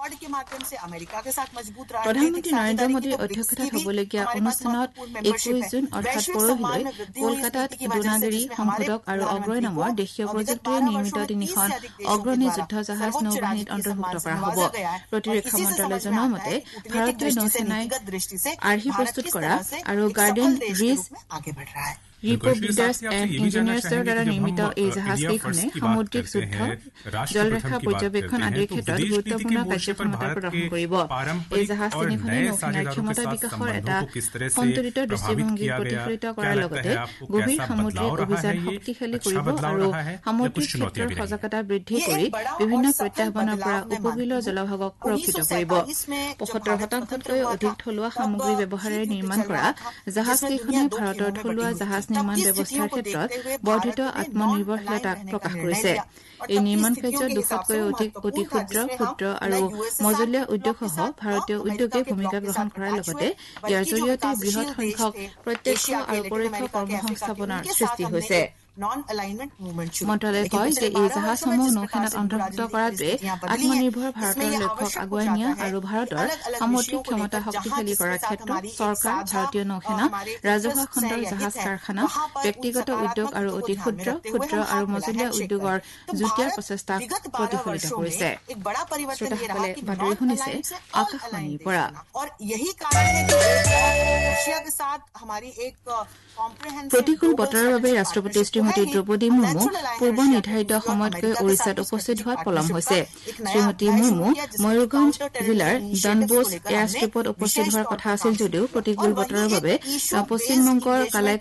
প্ৰধানমন্ত্ৰী নৰেন্দ্ৰ মোদীৰ অধ্যক্ষতাত হ'বলগীয়া অনুষ্ঠানত 21 জুন অৰ্থাৎ পৰহিলৈ কলকাতাত ডোনাগিৰি সংশোধক আৰু অগ্ৰয় নামৰ দেশীয় প্ৰযুক্তিৰে নিৰ্মিত 3খন অগ্ৰণী যুদ্ধ জাহাজ নৌবাহিনীত অন্তৰ্ভুক্ত কৰা হ'ব। প্ৰতিৰক্ষা মন্ত্ৰালয়ে জনোৱা মতে ভাৰতীয় নৌসেনাই আৰ্হি প্ৰস্তুত কৰা আৰু গাৰ্ডেন ৰিজ ৰিপো বিল্ডাৰ্ছ এণ্ড ইঞ্জিনিয়াৰ্ছৰ দ্বাৰা নিৰ্মিত এই জাহাজকেইখনে সামুদ্ৰিক যুদ্ধ জলৰেখা পৰ্যবেক্ষণ আদিৰ ক্ষেত্ৰত গুৰুত্বপূৰ্ণ কাৰ্যক্ষমতা প্ৰদৰ্শন কৰিব। এই জাহাজ তিনিখনে নৌসেনাৰ ক্ষমতা বিকাশৰ এটা সন্তুলিত দৃষ্টিভংগী প্ৰতিফলিত কৰাৰ লগতে গভীৰ সামুদ্ৰিক অভিযান শক্তিশালী কৰিব আৰু সামুদ্ৰিক ক্ষেত্ৰৰ সজাগতা বৃদ্ধি কৰি বিভিন্ন প্ৰত্যাহ্বানৰ পৰা উপকূলীয় জলভাগক সুৰক্ষিত কৰিব। ৭৫%তকৈ অধিক থলুৱা সামগ্ৰী ব্যৱহাৰেৰে নিৰ্মাণ কৰা জাহাজকেইখনে ভাৰতৰ থলুৱা জাহাজ নিৰ্মাণ ব্যৱস্থাৰ ক্ষেত্ৰত বৰ্ধিত আত্মনিৰ্ভৰশীলতাক প্ৰকাশ কৰিছে। এই নিৰ্মাণ কাৰ্যত ২০০তকৈও অধিক অতি ক্ষুদ্ৰ আৰু মজলীয়া উদ্যোগসহ ভাৰতীয় উদ্যোগে ভূমিকা গ্ৰহণ কৰাৰ লগতে ইয়াৰ জৰিয়তে বৃহৎ সংখ্যক প্ৰত্যক্ষ আৰু পৰোক্ষ কৰ্মসংস্থাপনৰ সৃষ্টি হৈছে। মন্ত্ৰালয়ে কয় যে এই জাহাজসমূহ নৌসেনাত অন্তৰ্ভুক্ত কৰাটোৱে আত্মনিৰ্ভৰ ভাৰতৰ লক্ষ্যক আগুৱাই নিয়া আৰু ভাৰতৰ সামুদ্ৰিক ক্ষমতা শক্তিশালী কৰাৰ ক্ষেত্ৰত চৰকাৰ, ভাৰতীয় নৌসেনা, ৰাজহুৱা খণ্ডৰ জাহাজ কাৰখানা, ব্যক্তিগত উদ্যোগ আৰু অতি ক্ষুদ্ৰ আৰু মজলীয়া উদ্যোগৰ যুটীয়া প্ৰচেষ্টাক প্ৰতিফলিত কৰিছে। শ্ৰোতাসকলে বাতৰি শুনিছে আকাশবাণীৰ পৰা। প্ৰতিকূল বতৰৰ বাবে ৰাষ্ট্ৰপতি শ্ৰীমতী দ্ৰৌপদী মুৰ্মু পূৰ্ব নিৰ্ধাৰিত সময়তকৈ ওড়িশাত উপস্থিত হোৱাত পলম হৈছে। শ্ৰীমতী মুৰ্মু ময়ূৰগঞ্জ জিলাৰ ডনবোছ এয়াৰষ্ট্ৰীপত উপস্থিত হোৱাৰ কথা আছিল যদিও প্ৰতিকূল বতৰৰ বাবে পশ্চিমবংগৰ কালাই